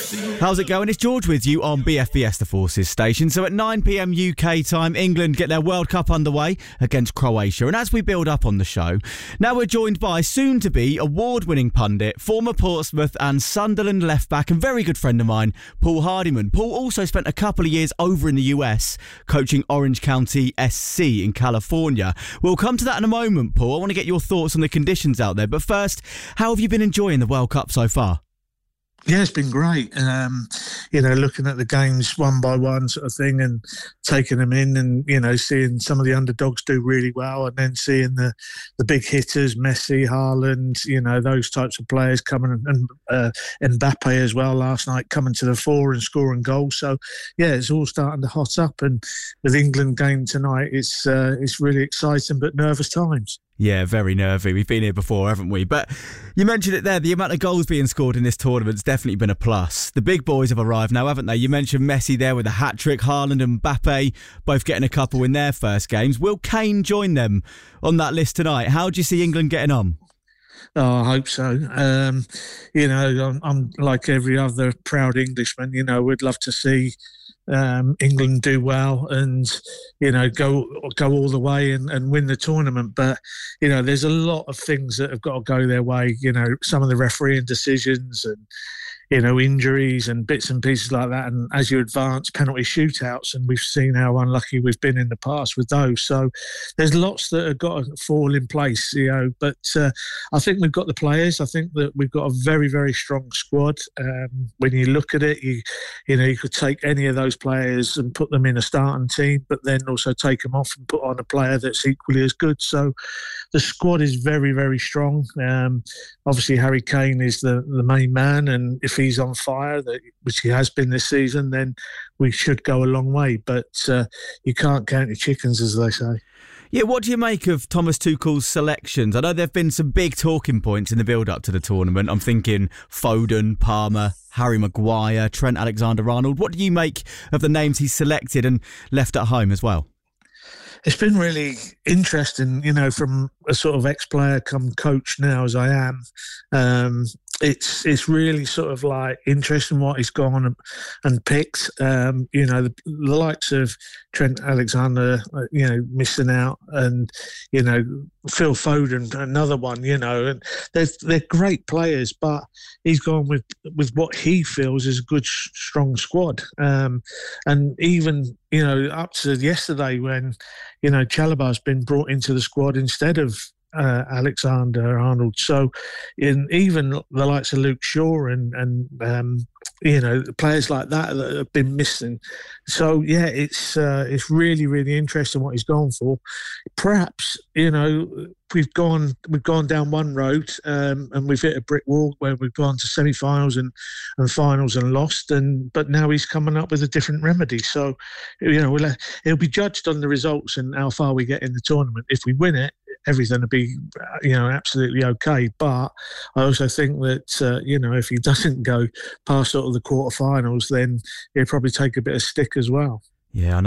How's it going? It's George with you on BFBS The Forces station. So at 9 p.m. UK time, England get their World Cup underway against Croatia. And as we build up on the show, now we're joined by soon-to-be award-winning pundit, former Portsmouth and Sunderland left-back and very good friend of mine, Paul Hardiman. Paul also spent a couple of years over in the US coaching Orange County SC in California. We'll come to that in a moment, Paul. I want to get your thoughts on the conditions out there. But first, how have you been enjoying the World Cup so far? Yeah, it's been great. Looking at the games one by one sort of thing and taking them in and, seeing some of the underdogs do really well and then seeing the big hitters, Messi, Haaland, those types of players coming and Mbappe as well last night coming to the fore and scoring goals. So, yeah, it's all starting to hot up. And with England game tonight, it's really exciting but nervous times. Yeah, very nervy. We've been here before, haven't we? But you mentioned it there. The amount of goals being scored in this tournament's definitely been a plus. The big boys have arrived now, haven't they? You mentioned Messi there with a hat-trick. Haaland and Mbappe both getting a couple in their first games. Will Kane join them on that list tonight? How do you see England getting on? Oh, I hope so. I'm like every other proud Englishman. We'd love to see England do well and go all the way and win the tournament, but there's a lot of things that have got to go their way. Some of the refereeing decisions and injuries and bits and pieces like that, and as you advance, penalty shootouts, and we've seen how unlucky we've been in the past with those. So there's lots that have got to fall in place, but I think we've got the players. I think that we've got a very, very strong squad. When you look at it, you could take any of those players and put them in a starting team, but then also take them off and put on a player that's equally as good. So the squad is very, very strong. Obviously, Harry Kane is the main man, and if he's on fire, which he has been this season, then we should go a long way. But you can't count your chickens, as they say. Yeah, what do you make of Thomas Tuchel's selections? I know there have been some big talking points in the build-up to the tournament. I'm thinking Foden, Palmer, Harry Maguire, Trent Alexander-Arnold. What do you make of the names he's selected and left at home as well? It's been really interesting, from a sort of ex-player come coach now as I am. It's really sort of like interesting what he's gone and picked. The likes of Trent Alexander, missing out, and Phil Foden, another one. And they're great players, but he's gone with what he feels is a good, strong squad. And even up to yesterday when Chalobah's been brought into the squad instead of Alexander-Arnold. So even the likes of Luke Shaw and players like that have been missing. So yeah, it's really, really interesting what he's gone for. Perhaps we've gone down one road and we've hit a brick wall where we've gone to semi-finals and finals and lost, but now he's coming up with a different remedy. So it'll be judged on the results and how far we get in the tournament. If we win it, everything will be absolutely okay. But I also think that if he doesn't go past sort of the quarterfinals, then he'll probably take a bit of stick as well. Yeah, I know.